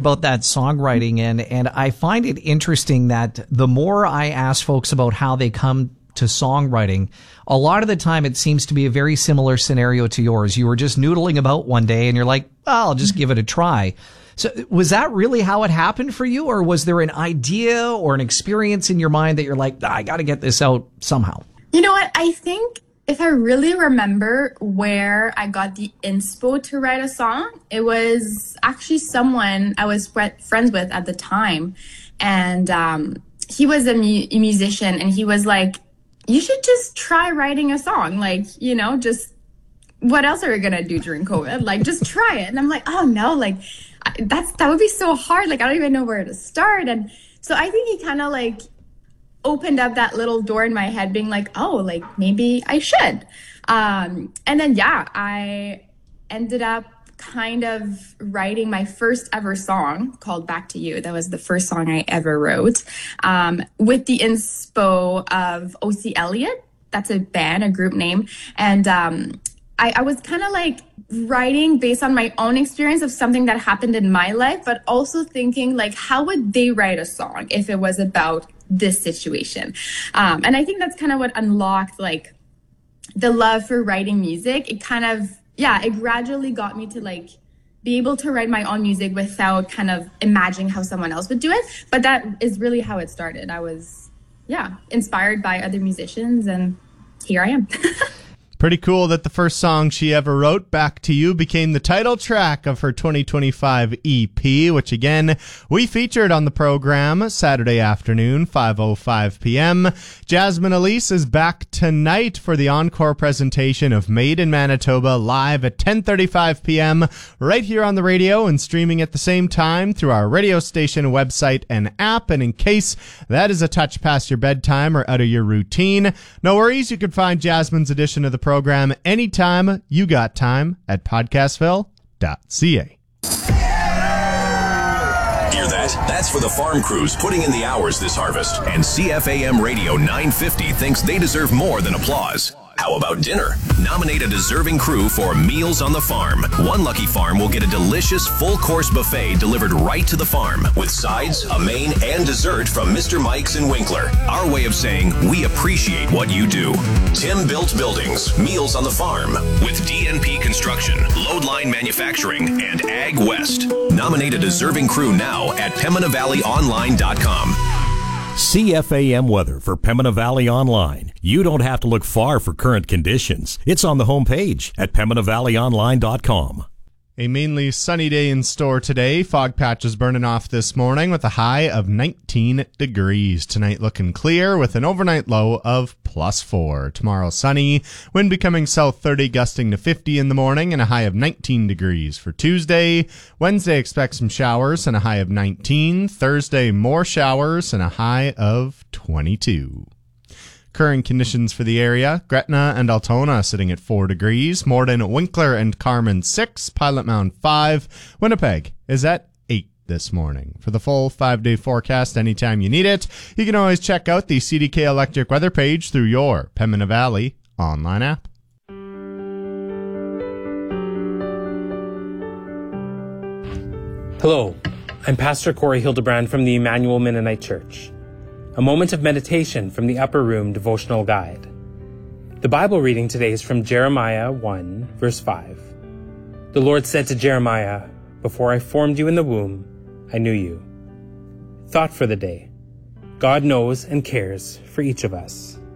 about that songwriting, and I find it interesting that the more I ask folks about how they come to songwriting, a lot of the time it seems to be a very similar scenario to yours. You were just noodling about one day and you're like, oh, I'll just give it a try. So was that really how it happened for you, or was there an idea or an experience in your mind that you're like, I got to get this out somehow? You know what? I think if I really remember where I got the inspo to write a song, it was actually someone I was friends with at the time. And he was a musician, and he was like, you should just try writing a song. Like, you know, just what else are we going to do during COVID? Like, just try it. And I'm like, oh no, like that would be so hard. Like, I don't even know where to start. And so I think he kind of like opened up that little door in my head being like, oh, like maybe I should. And then, yeah, I ended up kind of writing my first ever song called Back to You. That was the first song I ever wrote, with the inspo of O.C. Elliott. That's a band, a group name. And I was kind of like writing based on my own experience of something that happened in my life, but also thinking like, how would they write a song if it was about this situation? And I think that's kind of what unlocked like the love for writing music. It kind of, it gradually got me to like be able to write my own music without kind of imagining how someone else would do it. But that is really how it started. I was, inspired by other musicians, and here I am. Pretty cool that the first song she ever wrote, Back to You, became the title track of her 2025 EP, which again, we featured on the program Saturday afternoon, 5:05 p.m. Jasmine Elise is back tonight for the encore presentation of Made in Manitoba live at 10:35 p.m. right here on the radio and streaming at the same time through our radio station website and app. And in case that is a touch past your bedtime or out of your routine, no worries, you can find Jasmine's edition of the program anytime you got time at podcastville.ca. Hear that? That's for the farm crews putting in the hours this harvest. And CFAM Radio 950 thinks they deserve more than applause. How about dinner? Nominate a deserving crew for Meals on the Farm. One lucky farm will get a delicious full-course buffet delivered right to the farm with sides, a main, and dessert from Mr. Mike's in Winkler. Our way of saying we appreciate what you do. Tim Built Buildings, Meals on the Farm with DNP Construction, Loadline Manufacturing, and Ag West. Nominate a deserving crew now at PembinaValleyOnline.com. CFAM weather for Pembina Valley Online. You don't have to look far for current conditions. It's on the homepage at PembinaValleyOnline.com. A mainly sunny day in store today. Fog patches burning off this morning with a high of 19 degrees. Tonight looking clear with an overnight low of +4. Tomorrow sunny, wind becoming south 30, gusting to 50 in the morning, and a high of 19 degrees. For Tuesday, Wednesday expect some showers and a high of 19. Thursday, more showers and a high of 22. Current conditions for the area: Gretna and Altona sitting at 4 degrees, Morden, Winkler, and Carman 6, Pilot Mound 5, Winnipeg is at 8 this morning. For the full 5-day forecast anytime you need it, you can always check out the CDK Electric weather page through your Pembina Valley online app. Hello, I'm Pastor Corey Hildebrand from the Emmanuel Mennonite Church. A moment of meditation from the Upper Room Devotional Guide. The Bible reading today is from Jeremiah 1, verse 5. The Lord said to Jeremiah, "Before I formed you in the womb, I knew you." Thought for the day. God knows and cares for each of us.